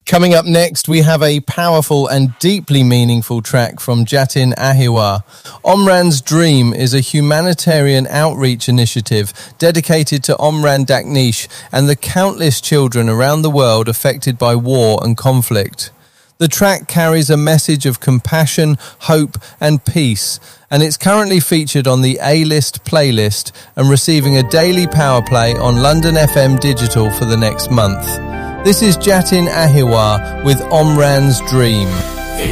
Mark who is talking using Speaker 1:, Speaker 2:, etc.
Speaker 1: Coming up next, we have a powerful and deeply meaningful track from Jatin Ahiwa. Omran's Dream is a humanitarian outreach initiative dedicated to Omran Daknish and the countless children around the world affected by war and conflict. The track carries a message of compassion, hope and peace, and it's currently featured on the A-List playlist and receiving a daily power play on London FM Digital for the next month. This is Jatin Ahiwa with Omran's Dream.